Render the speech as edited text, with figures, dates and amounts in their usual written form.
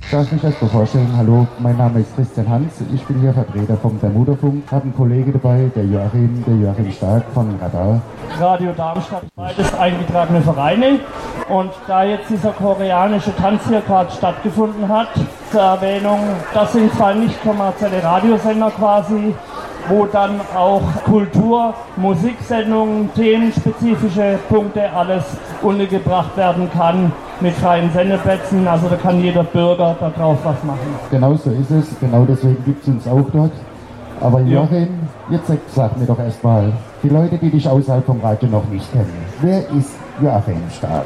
Darf ich mich erst mal vorstellen? Hallo, mein Name ist Christian Hans. Ich bin hier Vertreter vom Bermuderfunk. Ich habe einen Kollege dabei, der Joachim Stark von Radar. Radio Darmstadt, beides eingetragene Vereine. Und da jetzt dieser koreanische Tanz hier gerade stattgefunden hat, zur Erwähnung, das sind zwar nicht kommerzielle Radiosender quasi, wo dann auch Kultur, Musiksendungen, themenspezifische Punkte, alles untergebracht werden kann mit freien Sendeplätzen. Also da kann jeder Bürger da drauf was machen. Genau so ist es, genau deswegen gibt es uns auch dort. Aber Joachim, jetzt sag mir doch erstmal, die Leute, die dich außerhalb vom Radio noch nicht kennen, wer ist Joachim Stark?